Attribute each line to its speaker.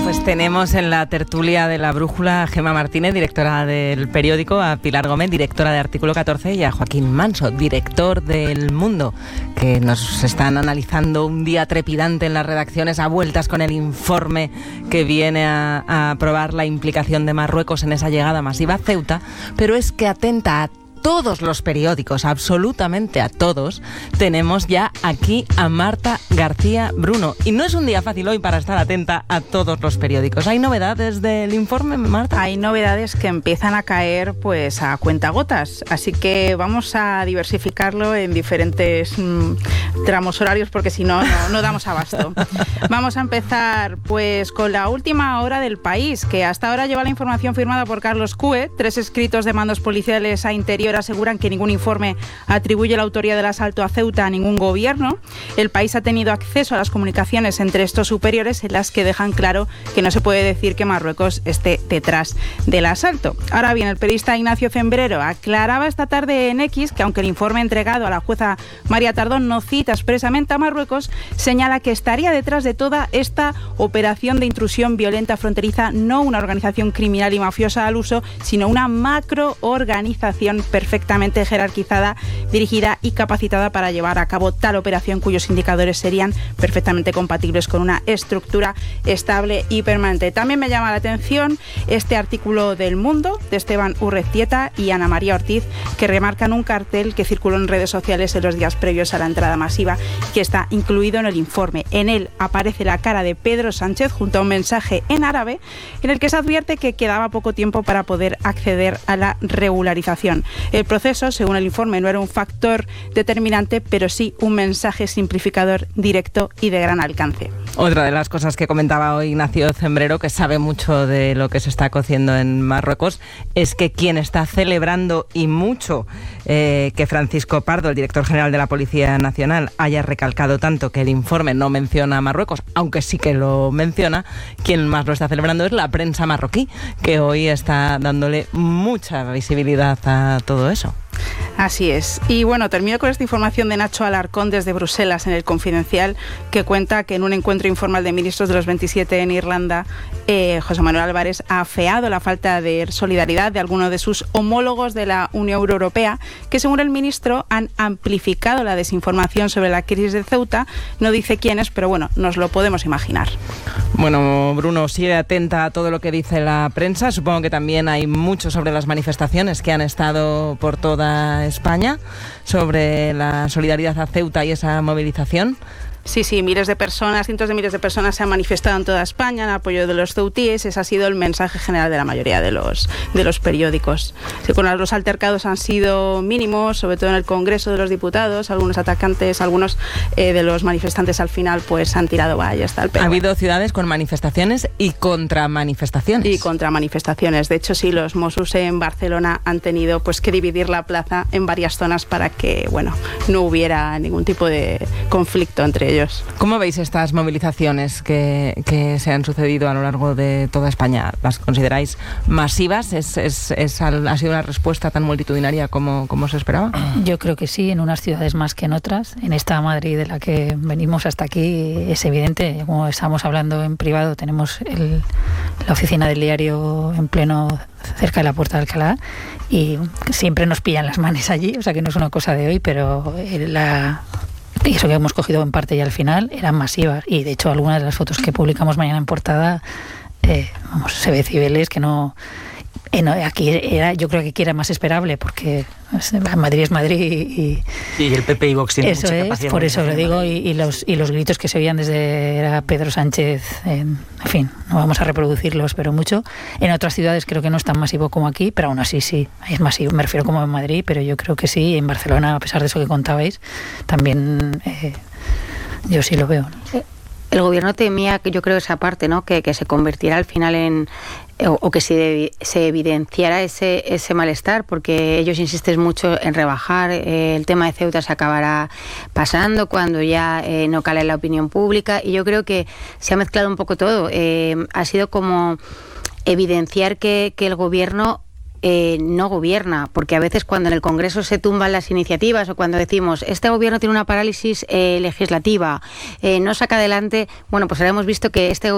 Speaker 1: Pues tenemos en la tertulia de La Brújula a Gemma Martínez, directora del periódico, a Pilar Gómez, directora de Artículo 14, y a Joaquín Manso, director del Mundo, que nos están analizando un día trepidante en las redacciones, a vueltas con el informe que viene a aprobar la implicación de Marruecos en esa llegada masiva a Ceuta, pero es que atenta a todos los periódicos, absolutamente a todos. Tenemos ya aquí a Marta García Bruno. Y no es un día fácil hoy para estar atenta a todos los periódicos. ¿Hay novedades del informe, Marta?
Speaker 2: Hay novedades que empiezan a caer pues a cuentagotas. Así que vamos a diversificarlo en diferentes tramos horarios, porque si no damos abasto. Vamos a empezar pues con la última hora del País, que hasta ahora lleva la información firmada por Carlos Cue. 3 escritos de mandos policiales a Interior aseguran que ningún informe atribuye la autoría del asalto a Ceuta a ningún gobierno. El País ha tenido acceso a las comunicaciones entre estos superiores, en las que dejan claro que no se puede decir que Marruecos esté detrás del asalto. Ahora bien, el periodista Ignacio Cembrero aclaraba esta tarde en X que, aunque el informe entregado a la jueza María Tardón no cita expresamente a Marruecos, señala que estaría detrás de toda esta operación de intrusión violenta fronteriza no una organización criminal y mafiosa al uso, sino una macroorganización perfectamente jerarquizada, dirigida y capacitada para llevar a cabo tal operación, cuyos indicadores serían perfectamente compatibles con una estructura estable y permanente. También me llama la atención este artículo del Mundo de Esteban Urreztieta y Ana María Ortiz, que remarcan un cartel que circuló en redes sociales en los días previos a la entrada masiva, que está incluido en el informe. En él aparece la cara de Pedro Sánchez junto a un mensaje en árabe en el que se advierte que quedaba poco tiempo para poder acceder a la regularización. El proceso, según el informe, no era un factor determinante, pero sí un mensaje simplificador, directo y de gran alcance.
Speaker 1: Otra de las cosas que comentaba hoy Ignacio Cembrero, que sabe mucho de lo que se está cociendo en Marruecos, es que quien está celebrando, y mucho, que Francisco Pardo, el director general de la Policía Nacional, haya recalcado tanto que el informe no menciona a Marruecos, aunque sí que lo menciona, quien más lo está celebrando es la prensa marroquí, que hoy está dándole mucha visibilidad a todo eso.
Speaker 2: Así es. Y bueno, termino con esta información de Nacho Alarcón desde Bruselas en El Confidencial, que cuenta que en un encuentro informal de ministros de los 27 en Irlanda, José Manuel Álvarez ha afeado la falta de solidaridad de algunos de sus homólogos de la Unión Europea, que según el ministro han amplificado la desinformación sobre la crisis de Ceuta. No dice quiénes, pero bueno, nos lo podemos imaginar.
Speaker 1: Bueno, Bruno, sigue atenta a todo lo que dice la prensa. Supongo que también hay mucho sobre las manifestaciones que han estado por toda España, sobre la solidaridad a Ceuta y esa movilización.
Speaker 2: Sí, miles de personas, cientos de miles de personas se han manifestado en toda España en apoyo de los ceutíes. Ese ha sido el mensaje general de la mayoría de los periódicos. Los altercados han sido mínimos, sobre todo en el Congreso de los Diputados. Algunos atacantes, algunos de los manifestantes al final pues han tirado vallas.
Speaker 1: Ha habido ciudades con manifestaciones y contramanifestaciones.
Speaker 2: Y contramanifestaciones. De hecho, sí, los Mossos en Barcelona han tenido pues que dividir la plaza en varias zonas para que no hubiera ningún tipo de conflicto entre ellos.
Speaker 1: ¿Cómo veis estas movilizaciones que se han sucedido a lo largo de toda España? ¿Las consideráis masivas? ¿Ha sido una respuesta tan multitudinaria como se esperaba?
Speaker 3: Yo creo que sí, en unas ciudades más que en otras. En esta Madrid de la que venimos hasta aquí es evidente. Como estamos hablando en privado, tenemos la oficina del diario en pleno cerca de la Puerta de Alcalá, y siempre nos pillan las manos allí, o sea que no es una cosa de hoy, pero y eso que hemos cogido en parte ya al final, eran masivas. Y de hecho algunas de las fotos que publicamos mañana en portada, se ve Cibeles que no... aquí yo creo que aquí era más esperable, porque Madrid es Madrid y
Speaker 4: el PP y Vox tienen
Speaker 3: eso
Speaker 4: mucha
Speaker 3: es,
Speaker 4: capacidad.
Speaker 3: por eso lo digo, y los gritos que se oían era Pedro Sánchez, en fin, no vamos a reproducirlos, pero mucho. En otras ciudades creo que no es tan masivo como aquí, pero aún así sí, es masivo, me refiero como en Madrid, pero yo creo que sí, en Barcelona, a pesar de eso que contabais, también yo sí lo veo, ¿no?
Speaker 5: El gobierno temía, que yo creo, esa parte, ¿no? Que se convirtiera al final o que se evidenciara ese malestar, porque ellos insisten mucho en rebajar. El tema de Ceuta se acabará pasando cuando ya no cale en la opinión pública, y yo creo que se ha mezclado un poco todo. Ha sido como evidenciar que el gobierno no gobierna, porque a veces cuando en el Congreso se tumban las iniciativas, o cuando decimos este gobierno tiene una parálisis legislativa, no saca adelante, bueno, pues ahora hemos visto que este